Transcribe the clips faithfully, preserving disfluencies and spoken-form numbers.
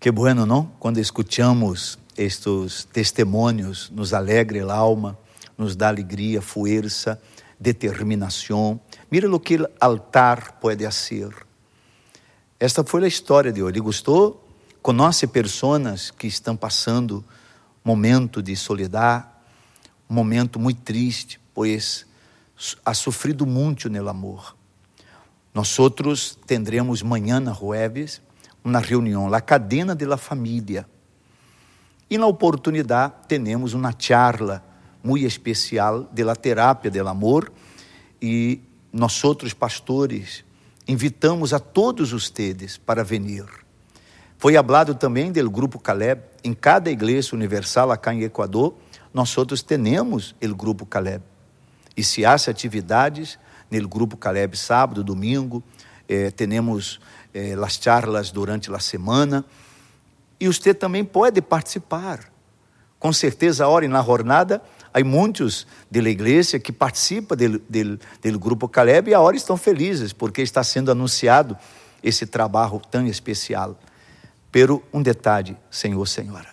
Que bueno, não? Quando escutamos estes testemunhos, nos alegra a alma, nos dá alegria, força, determinação. Mira o que o altar pode fazer. Esta foi a história de hoje. Gostou? Conhece pessoas que estão passando momento de soledade, um momento muito triste, pois ha sofrido muito no amor. Nós outros tendremos amanhã na jueves uma reunião, a cadena de la família. E na oportunidade temos uma charla muito especial de la terapia del amor, e nós outros pastores invitamos a todos ustedes para venir. Foi hablado também do grupo Caleb. Em cada igreja universal acá em Equador, nós outros temos o grupo Caleb. E se há atividades no grupo Caleb sábado, domingo, eh, temos eh, as charlas durante a semana, e você também pode participar. Com certeza, agora na jornada, há muitos da igreja que participam do, do, do grupo Caleb e agora estão felizes, porque está sendo anunciado esse trabalho tão especial. Pero um detalhe, Senhor, Senhora.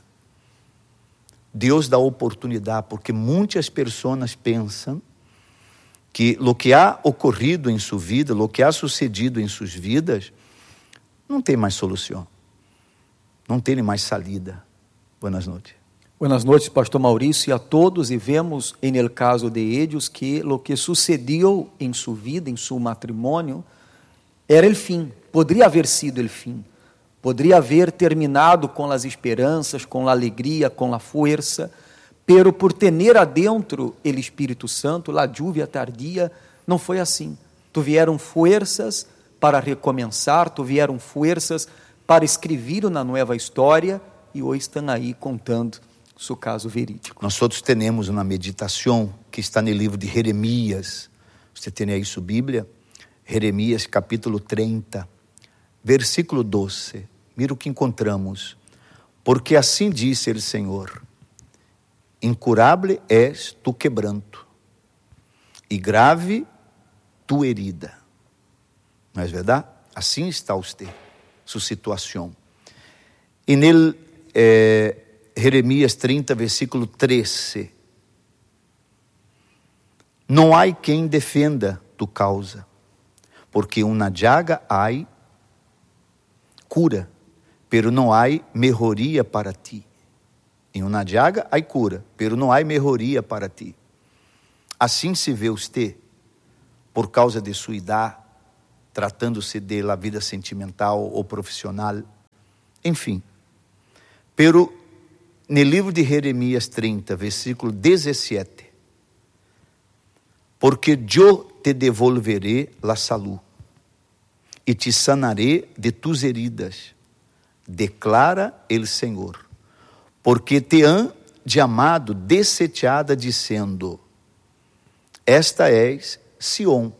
Deus dá oportunidade, porque muitas pessoas pensam que o que ha ocorrido em sua vida, o que ha sucedido em suas vidas, não tem mais solução. Não tem mais salida. Boas noites. Buenas noches, pastor Maurício, e a todos. E vemos, em el caso de ellos, que lo que sucedió em sua vida, em seu matrimônio, era el fim. Poderia haver sido el fim. Poderia haver terminado com as esperanças, com a alegria, com a força, pero por tener adentro el Espírito Santo, la lluvia tardia, não foi assim. Tuvieron forças para recomeçar, tuvieron forças para escrever uma nova história, e hoje estão aí contando seu caso verídico. Nós todos temos uma meditação que está no livro de Jeremias. Você tem aí sua Bíblia? Jeremias capítulo trinta, versículo doze. Mira o que encontramos. Porque assim disse o Senhor: incurável és tu quebranto, e grave tu herida. Não é verdade? Assim está você, sua situação. E nele, eh, Jeremias trinta, versículo treze. Não há quem defenda tu causa, porque uma llaga há cura, pero não há melhoria para ti. Em uma llaga há cura, pero não há melhoria para ti. Assim se vê você, por causa de sua idade, tratando-se de la vida sentimental ou profissional, enfim. Pero no livro de Jeremias trinta, versículo dezessete, porque eu te devolveré la salud e te sanaré de tus heridas, declara el Senhor, porque te han chamado desechada, dizendo: esta és Sión,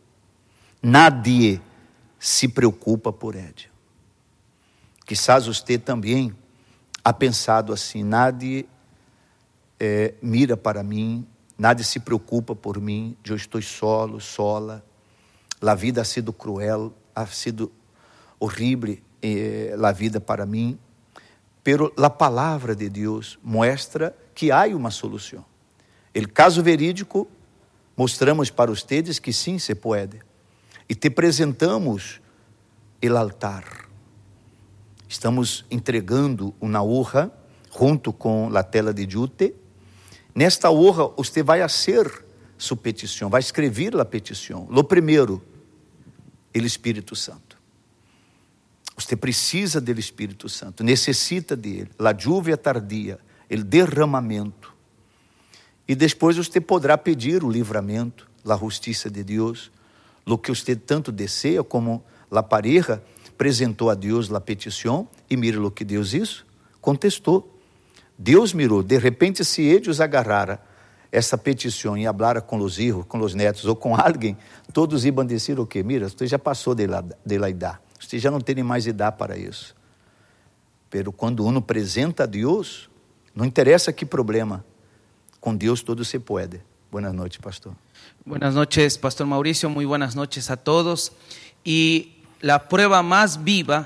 nadie se preocupa por ela. Quizás você também ha pensado assim: nadie eh, mira para mim, nadie se preocupa por mim, eu estou solo, sola, a vida ha sido cruel, ha sido horrível eh, a vida para mim, pero a palavra de Deus mostra que há uma solução. O caso verídico, mostramos para vocês que sim se pode, e te apresentamos o altar. Estamos entregando uma urra junto com a tela de jute. Nesta urra, você vai fazer sua petição, vai escrever a petição. Lo primeiro, o Espírito Santo. Você precisa do Espírito Santo, necessita dele. A lluvia tardia, o derramamento. E depois você poderá pedir o livramento, a justiça de Deus, o que você tanto deseja, como a pareja apresentou a Deus a petição, e mira o que Deus hizo, contestou. Deus mirou, de repente, se eles agarraram essa petição e hablara com os filhos, com os netos ou com alguém, todos iam dizer o quê? Mira, você já passou de la, de la idade, você já não tem mais idade para isso. Pero quando uno apresenta a Deus, não interessa que problema, com Deus todo se pode. Buenas noches, pastor. Buenas noches, pastor Mauricio, muy buenas noches a todos. Y la prueba más viva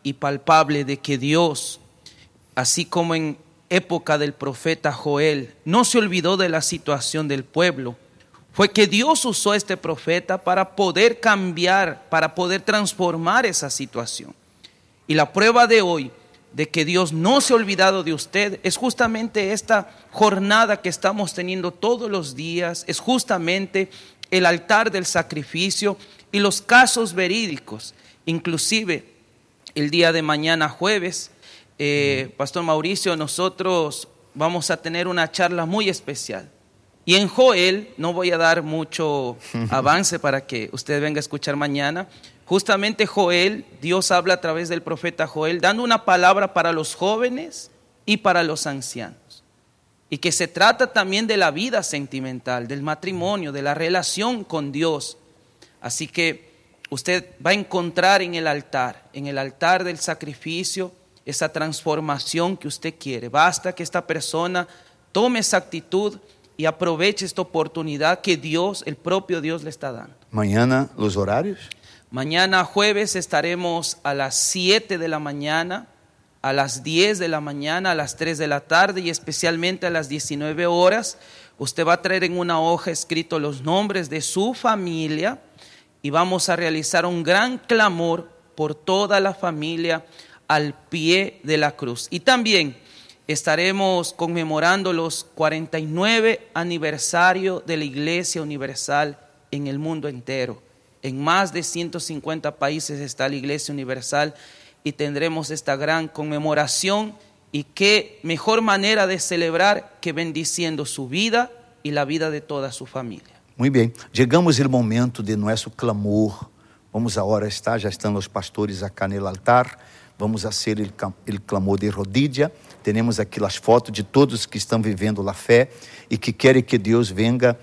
y palpable de que Dios, así como en época del profeta Joel, no se olvidó de la situación del pueblo, fue que Dios usó a este profeta para poder cambiar, para poder transformar esa situación. Y la prueba de hoy de que Dios no se ha olvidado de usted es justamente esta jornada que estamos teniendo todos los días, es justamente el altar del sacrificio y los casos verídicos. Inclusive el día de mañana jueves, eh, Pastor Mauricio, nosotros vamos a tener una charla muy especial. Y en Joel, no voy a dar mucho avance para que usted venga a escuchar mañana. Justamente Joel, Dios habla a través del profeta Joel, dando una palabra para los jóvenes y para los ancianos. Y que se trata también de la vida sentimental, del matrimonio, de la relación con Dios. Así que usted va a encontrar en el altar, en el altar del sacrificio, esa transformación que usted quiere. Basta que esta persona tome esa actitud y aproveche esta oportunidad que Dios, el propio Dios, le está dando. Mañana, los horarios. Mañana jueves estaremos a las siete de la mañana, a las diez de la mañana, a las tres de la tarde y especialmente a las diecinueve horas. Usted va a traer en una hoja escrito los nombres de su familia y vamos a realizar un gran clamor por toda la familia al pie de la cruz. Y también estaremos conmemorando los cuarenta y nueve aniversario de la Iglesia Universal en el mundo entero. En más de ciento cincuenta países está la Iglesia Universal y tendremos esta gran conmemoración. Y qué mejor manera de celebrar que bendiciendo su vida y la vida de toda su familia. Muy bem, chegamos ao momento de nosso clamor. Vamos agora estar, já estão os pastores acá no altar. Vamos fazer o clamor de rodilha. Temos aqui as fotos de todos que estão vivendo a fé e que querem que Deus venga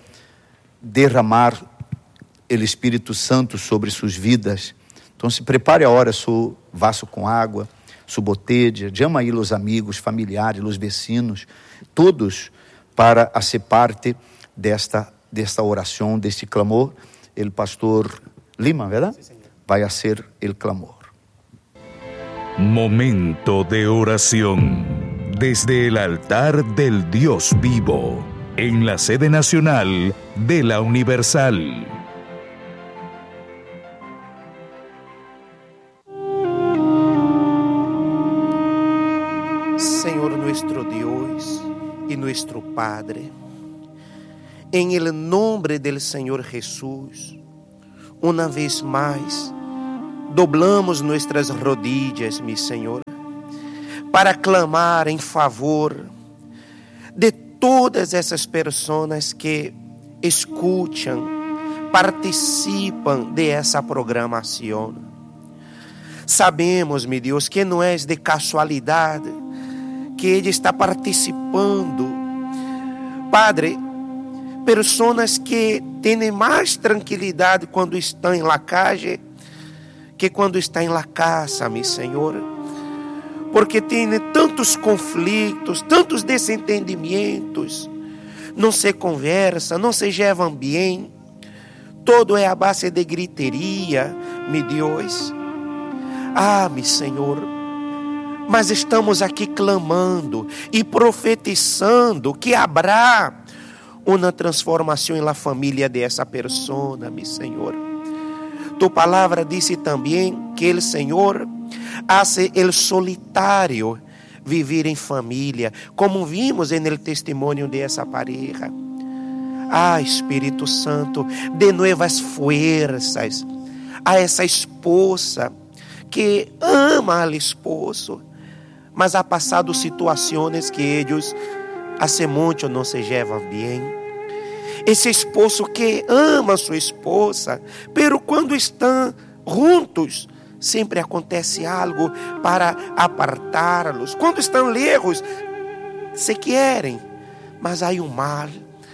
derramar o Espírito Santo sobre suas vidas. Então se prepare agora seu vaso com água, sua botella, chama aí os amigos, familiares, os vecinos, todos para ser parte desta desta oração, deste clamor. O pastor Lima, verdade? Vai a ser o clamor. Momento de oración desde el altar del Dios vivo en la sede nacional de la Universal. Señor nuestro Dios y nuestro Padre, en el nombre del Señor Jesús, una vez más, doblamos nuestras rodillas, mi Señor, para clamar em favor de todas essas pessoas que escutam, participam de essa programação. Sabemos, meu Deus, que não é de casualidade que Ele está participando. Padre, pessoas que têm mais tranquilidade quando estão em la calle que quando está em la casa, meu Senhor, porque tem tantos conflitos, tantos desentendimentos, não se conversa, não se llevam bem, todo é a base de griteria, meu Deus. Ah, meu Senhor, mas estamos aqui clamando e profetizando que haverá uma transformação em la família dessa pessoa, meu Senhor. Tu palavra disse também que o Senhor hace el solitário viver em família, como vimos no testemunho dessa pareja. Ah, Espírito Santo, de novas forças a essa esposa que ama al esposo, mas ha passado situações que eles hace muito não se llevam bem. Esse esposo que ama sua esposa, pero quando estão juntos, sempre acontece algo para apartá-los. Quando estão lejos, se querem, mas há um mal.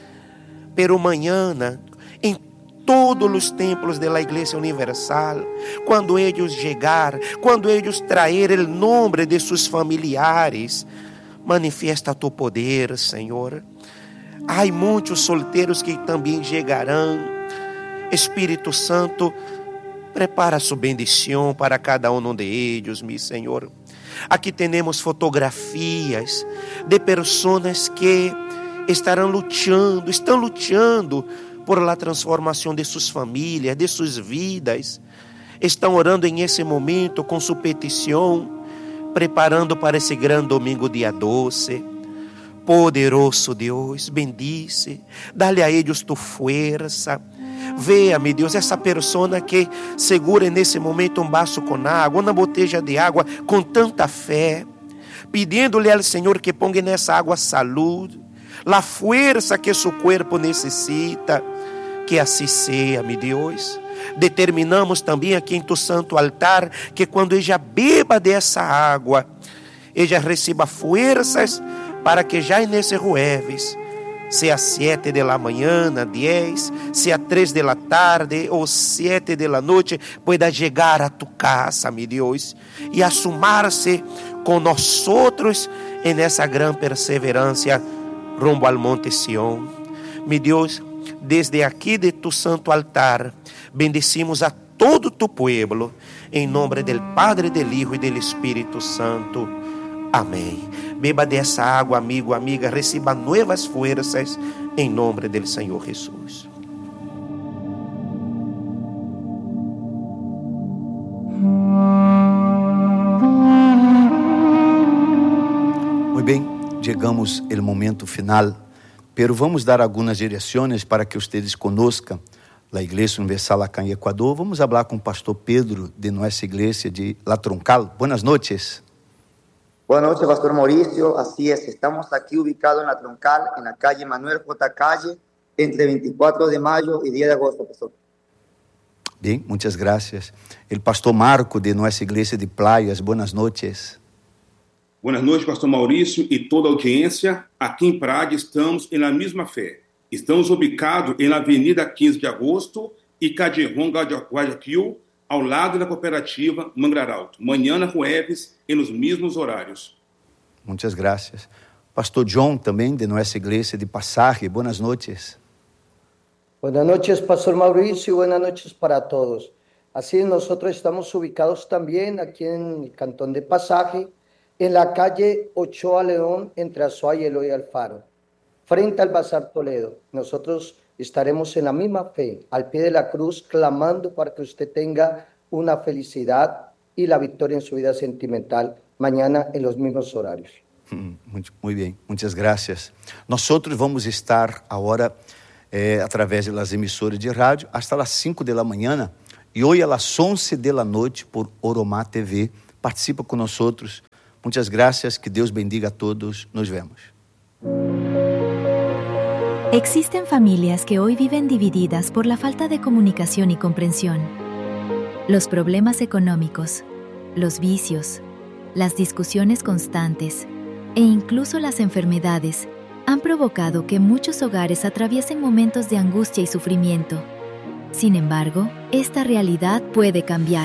Pero mañana, em todos os templos da Igreja Universal, quando eles chegar, quando eles trazer o nome de seus familiares, manifesta tu poder, Senhor. Há muitos solteiros que também chegarão. Espírito Santo, prepara sua bendição para cada um de eles, meu Senhor. Aqui temos fotografias de pessoas que estarão lutando, estão lutando por la transformação de suas famílias, de suas vidas. Estão orando em esse momento com sua petição, preparando para esse grande domingo dia doce. Poderoso Deus, bendice, dá-lhe a eles tu força. Veja, meu Deus, essa pessoa que segura nesse momento um vaso com água, uma botella de água com tanta fé, pedindo-lhe ao Senhor que ponga nessa água saúde, a força que seu corpo necessita, que assim seja, meu Deus. Determinamos também aqui em tu santo altar que quando ela beba dessa água, ela receba forças para que já nesse jueves, se a sete da manhã, a dez, se a três da tarde ou sete da noite, pueda chegar a tu casa, meu Deus, e assumar-se com nós outros em essa grande perseverança rumbo ao Monte Sião. Meu Deus, desde aqui de tu santo altar, bendecimos a todo tu pueblo, em nome do Padre, do Hijo e do Espírito Santo. Amém. Beba dessa água, amigo, amiga, receba novas forças, em nome do Senhor Jesus. Muito bem, chegamos ao momento final, pero vamos dar algumas direções para que vocês conozcam a Igreja Universal acá em Equador. Vamos falar com o pastor Pedro de nossa igreja de La Troncal. Buenas noches. Buenas noches, Pastor Mauricio. Así es, estamos aquí ubicados en La Troncal, en la calle Manuel J. Calle, entre veinticuatro de mayo y diez de agosto, Pastor. Bien, muchas gracias. El pastor Marco de nuestra iglesia de Playas, buenas noches. Buenas noches, Pastor Mauricio e toda a audiência. Aqui em Praga estamos em la mesma fé. Estamos ubicados em la Avenida quinze de agosto e Callejón Guayaquil, ao lado da cooperativa Manglar Alto. Manhã na Jueves e nos mesmos horários. Muitas graças. Pastor John também de nossa igreja de Pasaje. Buenas noches. Buenas noches, Pastor Mauricio, y buenas noches para todos. Así nosotros estamos ubicados también aquí en el Cantón de Pasaje, en la calle Ochoa León, entre Azuay, Eloy Alfaro, frente al Bazar Toledo. Nosotros estaremos en la misma fe, al pie de la cruz, clamando para que usted tenga una felicidad y la victoria en su vida sentimental mañana en los mismos horarios. Muito, muito bem, muitas graças. Nós vamos estar agora eh, através das emissoras de rádio hasta as cinco da manhã e hoje às onze da noite por Oromá T V. Participa com nós. Muitas graças, que Deus bendiga a todos. Nos vemos. Existen familias que hoy viven divididas por la falta de comunicación y comprensión. Los problemas económicos, los vicios, las discusiones constantes e incluso las enfermedades han provocado que muchos hogares atraviesen momentos de angustia y sufrimiento. Sin embargo, esta realidad puede cambiar.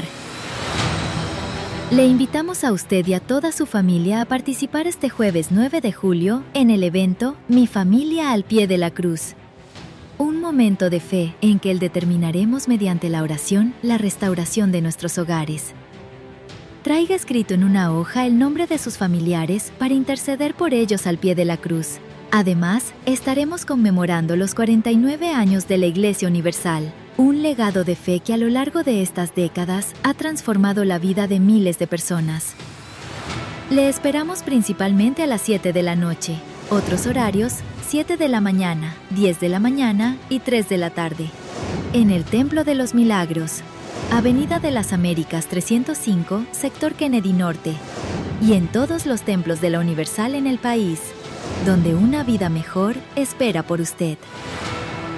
Le invitamos a usted y a toda su familia a participar este jueves nueve de julio en el evento Mi Familia al Pie de la Cruz. Un momento de fe en que el determinaremos mediante la oración la restauración de nuestros hogares. Traiga escrito en una hoja el nombre de sus familiares para interceder por ellos al pie de la cruz. Además, estaremos conmemorando los cuarenta y nueve años de la Iglesia Universal, un legado de fe que a lo largo de estas décadas ha transformado la vida de miles de personas. Le esperamos principalmente a las siete de la noche. Otros horarios, siete de la mañana, diez de la mañana y tres de la tarde. En el Templo de los Milagros, Avenida de las Américas trescientos cinco, Sector Kennedy Norte. Y en todos los templos de la Universal en el país, donde una vida mejor espera por usted.